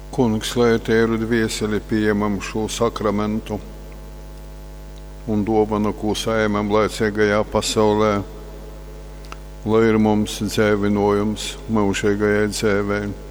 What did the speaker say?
Kungs, lai tēru dvieseli pieņemam šo sakramentu un dāvanu, ko saņemam laicīgajā pasaulē, lai ir mums dzīvinājums mūžīgajai dzīvei.